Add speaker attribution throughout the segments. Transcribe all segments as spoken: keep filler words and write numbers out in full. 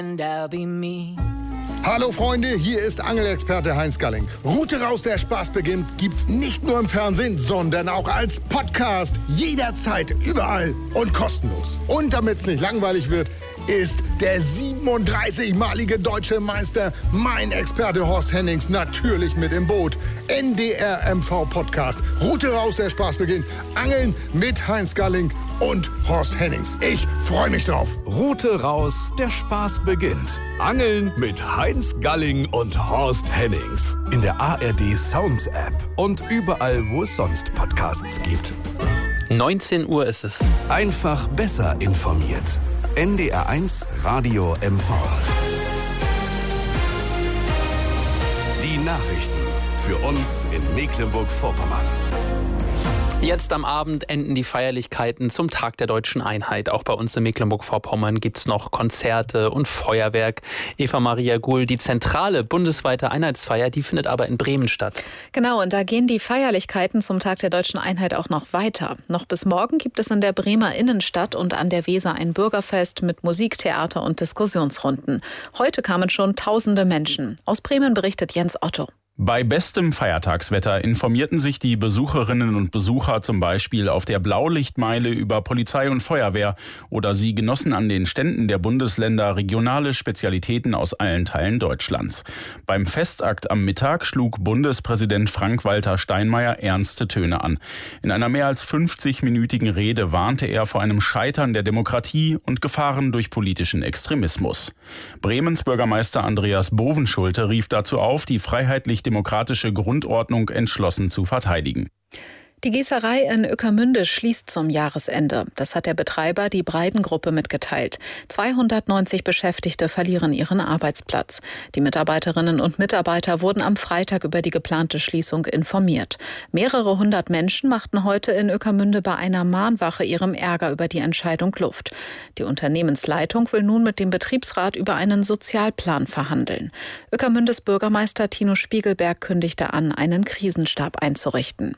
Speaker 1: Hallo Freunde, hier ist Angelexperte Heinz Galling. Route raus, der Spaß beginnt, gibt's nicht nur im Fernsehen, sondern auch als Podcast. Jederzeit, überall und kostenlos. Und damit's nicht langweilig wird, ist der siebenunddreißigmalige deutsche Meister, mein Experte Horst Hennings, natürlich mit im Boot. N D R M V Podcast. Route raus, der Spaß beginnt. Angeln mit Heinz Galling und Horst Hennings. Ich freue mich drauf.
Speaker 2: Route raus, der Spaß beginnt. Angeln mit Heinz Galling und Horst Hennings. In der A R D Sounds App und überall, wo es sonst Podcasts gibt.
Speaker 3: neunzehn Uhr ist es.
Speaker 2: Einfach besser informiert. N D R eins Radio M V. Die Nachrichten für uns in Mecklenburg-Vorpommern.
Speaker 3: Jetzt am Abend enden die Feierlichkeiten zum Tag der Deutschen Einheit. Auch bei uns in Mecklenburg-Vorpommern gibt es noch Konzerte und Feuerwerk. Eva Maria Guhl, die zentrale bundesweite Einheitsfeier, die findet aber in Bremen statt.
Speaker 4: Genau, und da gehen die Feierlichkeiten zum Tag der Deutschen Einheit auch noch weiter. Noch bis morgen gibt es in der Bremer Innenstadt und an der Weser ein Bürgerfest mit Musik, Theater und Diskussionsrunden. Heute kamen schon tausende Menschen. Aus Bremen berichtet Jens Otto.
Speaker 5: Bei bestem Feiertagswetter informierten sich die Besucherinnen und Besucher zum Beispiel auf der Blaulichtmeile über Polizei und Feuerwehr oder sie genossen an den Ständen der Bundesländer regionale Spezialitäten aus allen Teilen Deutschlands. Beim Festakt am Mittag schlug Bundespräsident Frank-Walter Steinmeier ernste Töne an. In einer mehr als fünfzigminütigen Rede warnte er vor einem Scheitern der Demokratie und Gefahren durch politischen Extremismus. Bremens Bürgermeister Andreas Bovenschulte rief dazu auf, die freiheitlich demokratische Grundordnung entschlossen zu verteidigen.
Speaker 4: Die Gießerei in Ueckermünde schließt zum Jahresende. Das hat der Betreiber, die Breiden-Gruppe, mitgeteilt. zweihundertneunzig Beschäftigte verlieren ihren Arbeitsplatz. Die Mitarbeiterinnen und Mitarbeiter wurden am Freitag über die geplante Schließung informiert. Mehrere hundert Menschen machten heute in Ueckermünde bei einer Mahnwache ihrem Ärger über die Entscheidung Luft. Die Unternehmensleitung will nun mit dem Betriebsrat über einen Sozialplan verhandeln. Ueckermündes Bürgermeister Tino Spiegelberg kündigte an, einen Krisenstab einzurichten.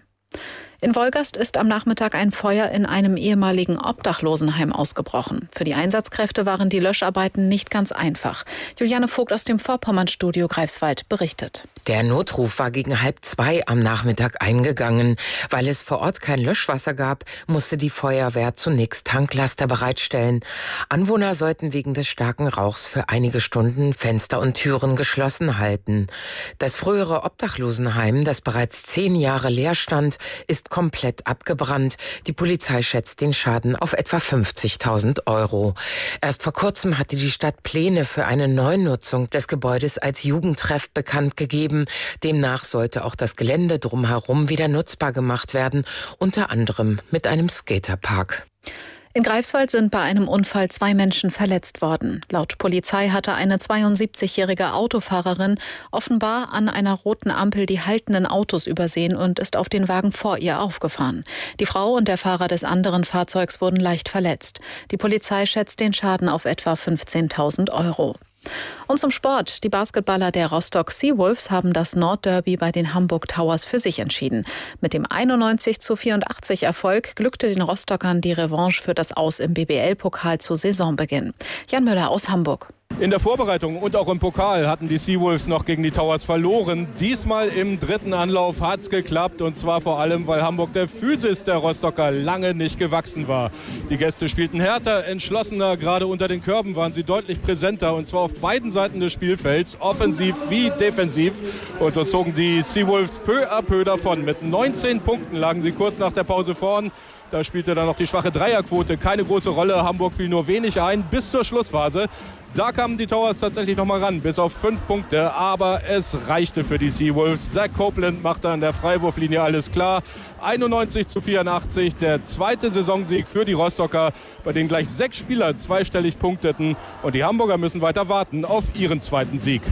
Speaker 4: In Wolgast ist am Nachmittag ein Feuer in einem ehemaligen Obdachlosenheim ausgebrochen. Für die Einsatzkräfte waren die Löscharbeiten nicht ganz einfach. Juliane Vogt aus dem Vorpommernstudio Greifswald berichtet.
Speaker 6: Der Notruf war gegen halb zwei am Nachmittag eingegangen. Weil es vor Ort kein Löschwasser gab, musste die Feuerwehr zunächst Tanklaster bereitstellen. Anwohner sollten wegen des starken Rauchs für einige Stunden Fenster und Türen geschlossen halten. Das frühere Obdachlosenheim, das bereits zehn Jahre leer stand, ist komplett abgebrannt. Die Polizei schätzt den Schaden auf etwa fünfzigtausend Euro. Erst vor kurzem hatte die Stadt Pläne für eine Neunutzung des Gebäudes als Jugendtreff bekannt gegeben. Demnach sollte auch das Gelände drumherum wieder nutzbar gemacht werden, unter anderem mit einem Skaterpark.
Speaker 4: In Greifswald sind bei einem Unfall zwei Menschen verletzt worden. Laut Polizei hatte eine zweiundsiebzigjährige Autofahrerin offenbar an einer roten Ampel die haltenden Autos übersehen und ist auf den Wagen vor ihr aufgefahren. Die Frau und der Fahrer des anderen Fahrzeugs wurden leicht verletzt. Die Polizei schätzt den Schaden auf etwa fünfzehntausend Euro. Und zum Sport. Die Basketballer der Rostock Seawolves haben das Nordderby bei den Hamburg Towers für sich entschieden. Mit dem einundneunzig zu vierundachtzig Erfolg glückte den Rostockern die Revanche für das Aus im B B L-Pokal zu Saisonbeginn. Jan Müller aus Hamburg.
Speaker 7: In der Vorbereitung und auch im Pokal hatten die Seawolves noch gegen die Towers verloren. Diesmal im dritten Anlauf hat es geklappt, und zwar vor allem, weil Hamburg der Physis der Rostocker lange nicht gewachsen war. Die Gäste spielten härter, entschlossener, gerade unter den Körben waren sie deutlich präsenter, und zwar auf beiden Seiten des Spielfelds, offensiv wie defensiv. Und so zogen die Seawolves peu à peu davon. Mit neunzehn Punkten lagen sie kurz nach der Pause vorn. Da spielte dann noch die schwache Dreierquote keine große Rolle. Hamburg fiel nur wenig ein bis zur Schlussphase. Da kamen die Towers tatsächlich noch mal ran, bis auf fünf Punkte. Aber es reichte für die Seawolves. Zach Copeland machte an der Freiwurflinie alles klar. einundneunzig zu vierundachtzig, der zweite Saisonsieg für die Rostocker, bei denen gleich sechs Spieler zweistellig punkteten. Und die Hamburger müssen weiter warten auf ihren zweiten Sieg.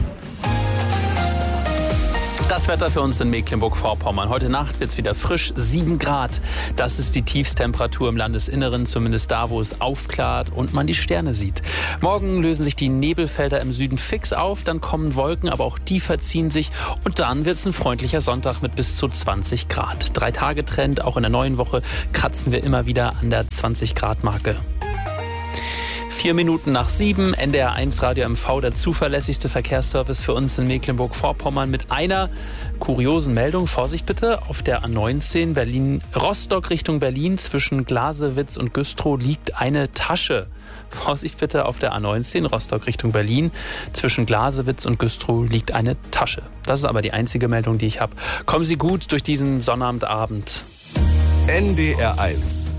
Speaker 3: Das Wetter für uns in Mecklenburg-Vorpommern. Heute Nacht wird es wieder frisch, sieben Grad. Das ist die Tiefstemperatur im Landesinneren, zumindest da, wo es aufklart und man die Sterne sieht. Morgen lösen sich die Nebelfelder im Süden fix auf, dann kommen Wolken, aber auch die verziehen sich. Und dann wird es ein freundlicher Sonntag mit bis zu zwanzig Grad. Drei-Tage-Trend, auch in der neuen Woche kratzen wir immer wieder an der zwanzig Grad Marke. Vier Minuten nach sieben, N D R eins Radio M V, der zuverlässigste Verkehrsservice für uns in Mecklenburg-Vorpommern mit einer kuriosen Meldung. Vorsicht bitte, auf der A neunzehn Berlin, Rostock Richtung Berlin zwischen Glasewitz und Güstrow liegt eine Tasche. Vorsicht bitte, auf der A neunzehn Rostock Richtung Berlin zwischen Glasewitz und Güstrow liegt eine Tasche. Das ist aber die einzige Meldung, die ich habe. Kommen Sie gut durch diesen Sonnabendabend.
Speaker 2: N D R eins.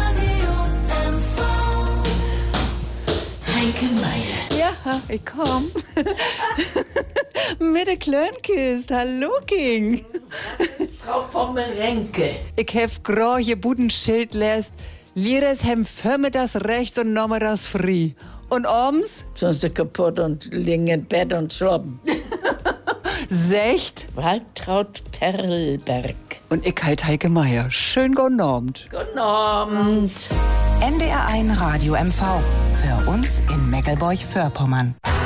Speaker 8: Heike Meier.
Speaker 9: Ja, ich komm. Mit der Klönkist. Hallo, King.
Speaker 8: Das ist Frau Pommerenke.
Speaker 9: Ich hef große Budenschild lässt. Lieres hem vormittags rechts und nachmittags frei. Und abends?
Speaker 8: Sind sie kaputt und liegen im Bett und schlafen.
Speaker 9: Secht?
Speaker 8: Waltraud Perlberg.
Speaker 9: Und ich heit Heike Meier. Schön guten Abend.
Speaker 8: Guten Abend.
Speaker 10: N D R eins Radio M V. Für uns in Meckelburg-Vorpommern.